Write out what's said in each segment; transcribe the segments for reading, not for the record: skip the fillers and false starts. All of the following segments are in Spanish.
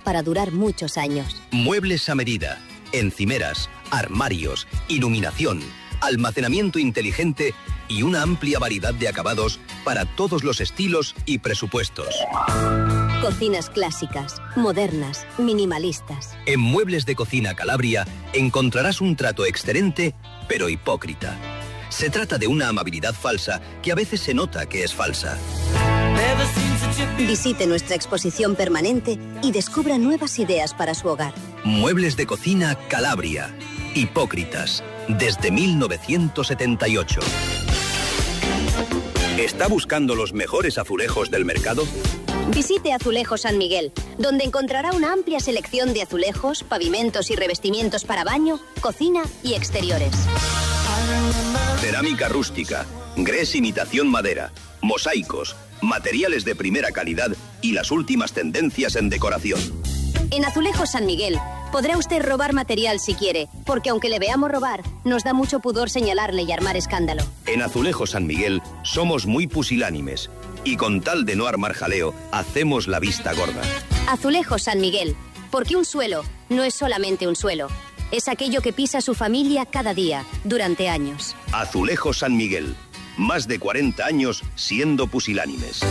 para durar muchos años. Muebles a medida, encimeras, armarios, iluminación, almacenamiento inteligente y una amplia variedad de acabados para todos los estilos y presupuestos. Cocinas clásicas, modernas, minimalistas. En Muebles de Cocina Calabria encontrarás un trato excelente, pero hipócrita. Se trata de una amabilidad falsa que a veces se nota que es falsa. Visite nuestra exposición permanente y descubra nuevas ideas para su hogar. Muebles de Cocina Calabria. Hipócritas. Desde 1978. ¿Está buscando los mejores azulejos del mercado? Visite Azulejos San Miguel, donde encontrará una amplia selección de azulejos, pavimentos y revestimientos para baño, cocina y exteriores. Cerámica rústica, grés imitación madera, mosaicos, materiales de primera calidad y las últimas tendencias en decoración. En Azulejos San Miguel podrá usted robar material si quiere, porque aunque le veamos robar, nos da mucho pudor señalarle y armar escándalo. En Azulejos San Miguel somos muy pusilánimes y con tal de no armar jaleo, hacemos la vista gorda. Azulejos San Miguel, porque un suelo no es solamente un suelo, es aquello que pisa su familia cada día, durante años. Azulejos San Miguel, más de 40 años siendo pusilánimes.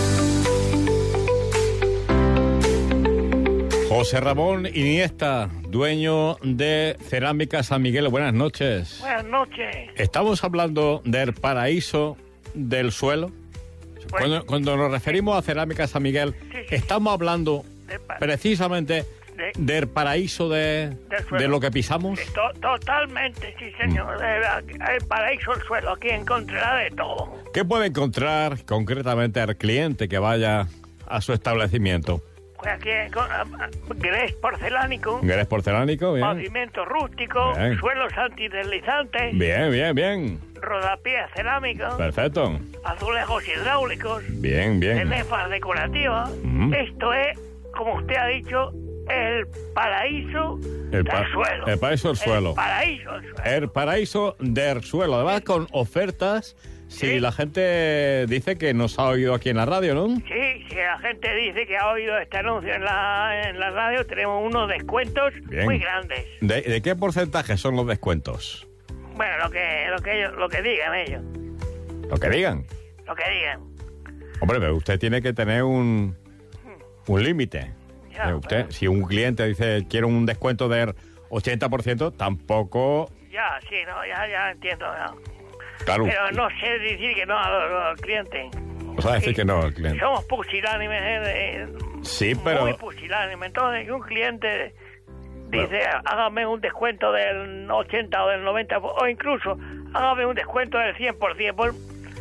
José Ramón Iniesta, dueño de Cerámica San Miguel. Buenas noches. Buenas noches. Estamos hablando del paraíso del suelo. Bueno, Cuando nos referimos a Cerámica San Miguel, sí. Estamos hablando precisamente del paraíso de lo que pisamos. Sí, totalmente, sí, señor. El paraíso del suelo, aquí encontrará de todo. ¿Qué puede encontrar concretamente al cliente que vaya a su establecimiento? Pues aquí grés porcelánico. Grés porcelánico, bien. Pavimento rústico, Bien. suelos antideslizantes. Bien. Rodapiés cerámicos. Perfecto. Azulejos hidráulicos. Bien. Tenefas decorativas. Esto es, como usted ha dicho, el paraíso del suelo. El paraíso del suelo. El paraíso del suelo. El paraíso del suelo. Además, con ofertas, si la gente dice que nos ha oído aquí en la radio, ¿no? Sí, si la gente dice que ha oído este anuncio en la radio, tenemos unos descuentos muy grandes. ¿De qué porcentaje son los descuentos? Bueno, lo que digan ellos. ¿Lo que digan? Lo que digan. Hombre, pero usted tiene que tener un límite. Si un cliente dice quiero un descuento del 80%, tampoco... Ya entiendo. Ya. Claro. Pero no sé decir que no al cliente. O sea, decir que no al cliente. Somos pusilánimes, sí, pero... muy pusilánimes. Entonces, que un cliente dice, hágame un descuento del 80 o del 90, o incluso hágame un descuento del 100%.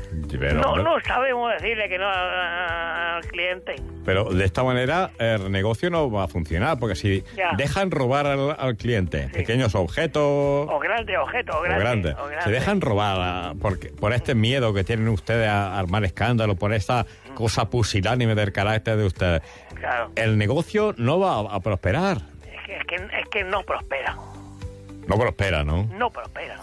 No sabemos decirle que no al cliente. Pero de esta manera el negocio no va a funcionar, porque si dejan robar al cliente pequeños objetos... O grandes objetos, se dejan robar por este miedo que tienen ustedes a armar escándalo, por esta cosa pusilánime del carácter de ustedes. Claro. El negocio no va a prosperar. Es que no prospera. No prospera, ¿no? No prospera.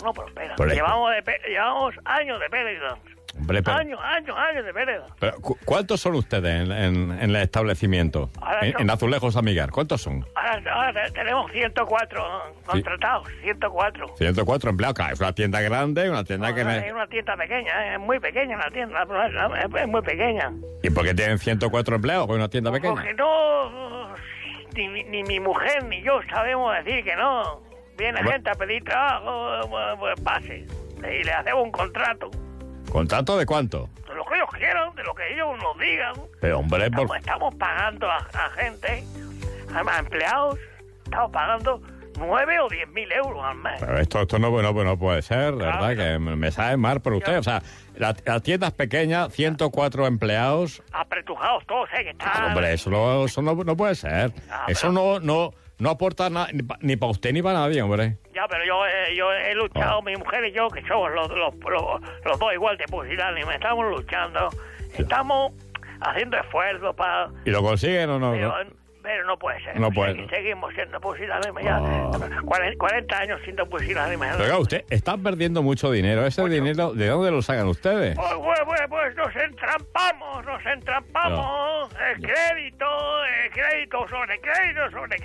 Llevamos años de pérdida. Hombre, años de pérdida. Pero, ¿cuántos son ustedes en el establecimiento? En Azulejos San Miguel, ¿cuántos son? Ahora tenemos 104 contratados, 104. 104 empleados, claro, es una tienda grande, una tienda Es una tienda pequeña, es muy pequeña la tienda, es muy pequeña. ¿Y por qué tienen 104 empleados con una tienda pequeña? Porque no, ni mi mujer ni yo sabemos decir que no. Viene gente a pedir trabajo, pues pase, y le hacemos un contrato. ¿Contrato de cuánto? De lo que ellos quieran, de lo que ellos nos digan. Pero hombre, estamos pagando a gente, a empleados, estamos pagando 9 o 10.000 euros al mes. Pero esto no puede ser, ¿verdad? Que me sabe mal por usted. O sea, la tienda es pequeña, 104 empleados. Apretujados todos, que están... Pero, hombre, eso no puede ser. Eso no aporta nada ni para usted ni para nadie, hombre. Ya, pero yo he luchado, mi mujer y yo, que somos los dos igual de pusilánimes, estamos luchando, estamos haciendo esfuerzos para... ¿Y lo consiguen o no? Pero no puede ser. No puede. Seguimos siendo pusilánimes ya. 40 años siendo pusilánimes. Pero usted está perdiendo mucho dinero. ¿Ese dinero de dónde lo sacan ustedes? Pues nos entrampamos. El crédito sobre crédito sobre crédito.